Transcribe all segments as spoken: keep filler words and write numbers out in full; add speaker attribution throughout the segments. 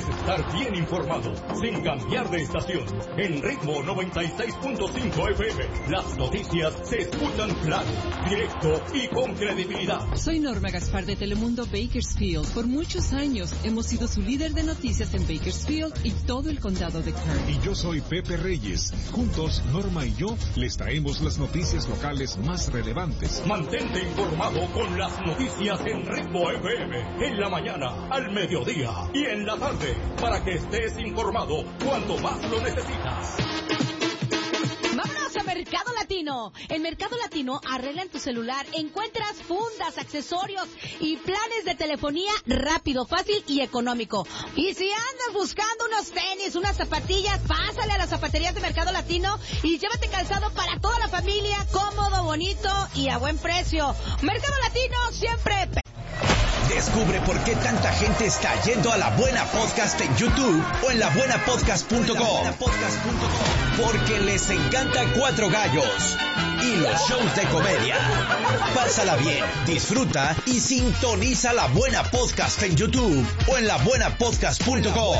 Speaker 1: estar bien informado, sin cambiar de estación. En Ritmo noventa y seis punto cinco F M, las noticias se escuchan claro, directo y con credibilidad.
Speaker 2: Soy Norma Gaspar de Telemundo Bakersfield. Por muchos años hemos sido su líder de noticias en Bakersfield y todo el condado de Kern.
Speaker 3: Y yo soy Pepe Reyes. Juntos, Norma y yo les traemos las noticias locales más relevantes.
Speaker 1: Mantente informado con las noticias en Ritmo F M, en la mañana, al mediodía y en la tarde, para que estés informado cuando más lo necesitas.
Speaker 4: ¡Vámonos a Mercado Latino! En Mercado Latino arreglan tu celular, encuentras fundas, accesorios y planes de telefonía rápido, fácil y económico. Y si andas buscando unos tenis, unas zapatillas, pásale a las zapaterías de Mercado Latino y llévate calzado para toda la familia, cómodo, bonito y a buen precio. Mercado Latino siempre...
Speaker 5: Descubre por qué tanta gente está yendo a La Buena Podcast en YouTube o en la buena podcast punto com. Porque les encanta Cuatro Gallos y los shows de comedia. Pásala bien, disfruta y sintoniza La Buena Podcast en YouTube o en la buena podcast punto com.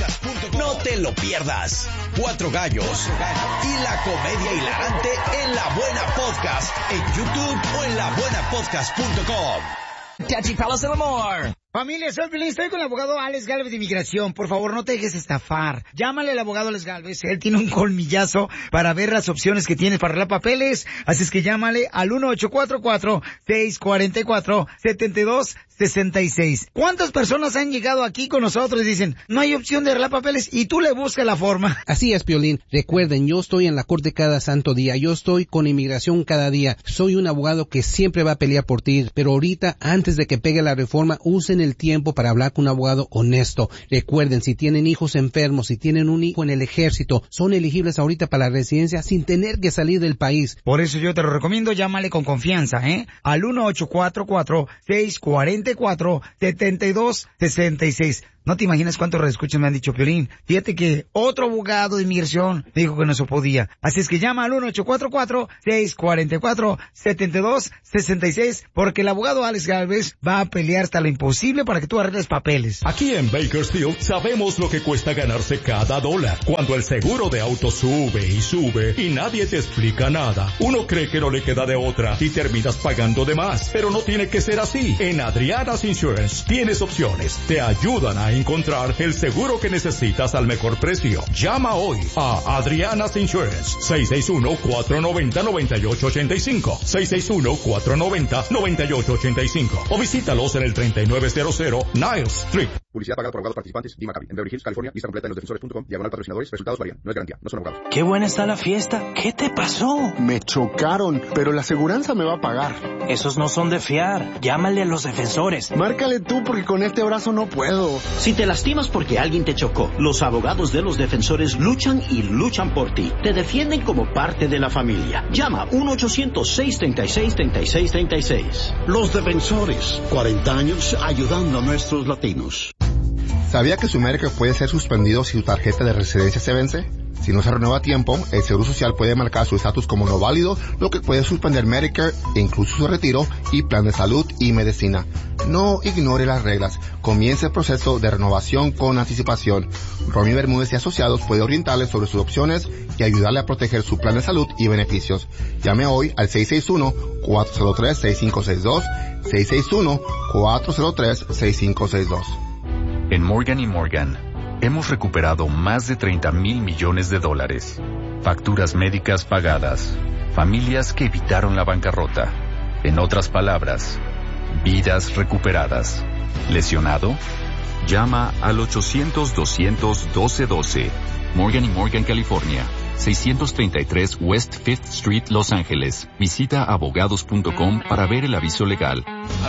Speaker 5: No te lo pierdas. Cuatro Gallos y la comedia hilarante en La Buena Podcast en YouTube o en la buena podcast punto com.
Speaker 6: Tachi Palace del Amor.
Speaker 7: Familia, soy Pelín, estoy con el abogado Alex Galvez de Inmigración. Por favor, no te dejes estafar. Llámale al abogado Alex Galvez. Él tiene un colmillazo para ver las opciones que tienes para arreglar papeles. Así es que llámale al uno ocho cuatro cuatro, seis cuatro cuatro, siete dos seis seis. ¿Cuántas personas han llegado aquí con nosotros y dicen, no hay opción de arreglar papeles? Y tú le buscas la forma.
Speaker 8: Así es, Piolín. Recuerden, yo estoy en la corte cada santo día. Yo estoy con inmigración cada día. Soy un abogado que siempre va a pelear por ti. Pero ahorita, antes de que pegue la reforma, usen el tiempo para hablar con un abogado honesto. Recuerden, si tienen hijos enfermos, si tienen un hijo en el ejército, son elegibles ahorita para la residencia sin tener que salir del país.
Speaker 7: Por eso yo te lo recomiendo, llámale con confianza, ¿eh? Al uno ocho cuatro cuatro, seis cuatro cuatro, siete dos seis seis. No te imaginas cuántos reescuchos me han dicho, Piolín. Fíjate que otro abogado de inmigración dijo que no se podía. Así es que llama al uno ocho cuatro cuatro, seis cuatro cuatro, siete dos seis seis, porque el abogado Alex Galvez va a pelear hasta lo imposible para que tú arregles papeles.
Speaker 1: Aquí en Bakersfield sabemos lo que cuesta ganarse cada dólar. Cuando el seguro de auto sube y sube y nadie te explica nada, uno cree que no le queda de otra y terminas pagando de más. Pero no tiene que ser así. En Adriana's Insurance tienes opciones. Te ayudan a encontrar el seguro que necesitas al mejor precio. Llama hoy a Adriana's Insurance, seis seis uno, cuatro nueve cero, nueve ocho ocho cinco, seis seis uno, cuatro nueve cero, nueve ocho ocho cinco, o visítalos en el treinta y nueve cero cero Niles Street.
Speaker 9: Publicidad pagada por abogados participantes, D. Maccabi, en Beverly Hills, California. Lista completa en los defensores punto com, diagonal patrocinadores. Resultados varían. No es garantía. No son abogados.
Speaker 6: Qué buena está la fiesta. ¿Qué te pasó?
Speaker 10: Me chocaron, pero la aseguranza me va a pagar.
Speaker 6: Esos no son de fiar. Llámale a los defensores.
Speaker 10: Márcale tú, porque con este brazo no puedo.
Speaker 11: Si te lastimas porque alguien te chocó, los abogados de los defensores luchan y luchan por ti. Te defienden como parte de la familia. Llama uno ochocientos, seis tres seis, tres seis tres seis.
Speaker 12: Los defensores. cuarenta años ayudando a nuestros latinos.
Speaker 13: ¿Sabía que su Medicare puede ser suspendido si su tarjeta de residencia se vence? Si no se renueva a tiempo, el Seguro Social puede marcar su estatus como no válido, lo que puede suspender Medicare e incluso su retiro y plan de salud y medicina. No ignore las reglas. Comience el proceso de renovación con anticipación. Romy Bermúdez y Asociados puede orientarle sobre sus opciones y ayudarle a proteger su plan de salud y beneficios. Llame hoy al seis seis uno, cuatro cero tres, seis cinco seis dos, seis seis uno, cuatro cero tres, seis cinco seis dos.
Speaker 14: En Morgan y Morgan, hemos recuperado más de treinta mil millones de dólares. Facturas médicas pagadas. Familias que evitaron la bancarrota. En otras palabras, vidas recuperadas. ¿Lesionado? Llama al ochocientos, doscientos, doce doce. Morgan y Morgan, California. seiscientos treinta y tres West Fifth Street, Los Ángeles. Visita abogados punto com para ver el aviso legal.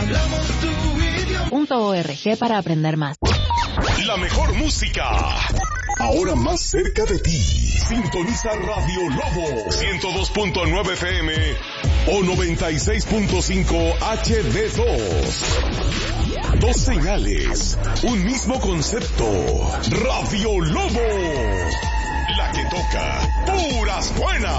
Speaker 4: .org para aprender más.
Speaker 1: La mejor música.
Speaker 3: Ahora más cerca de ti. Sintoniza Radio Lobo ciento dos punto nueve F M o noventa y seis punto cinco H D dos. Dos señales, un mismo concepto. Radio Lobo. La que toca puras buenas.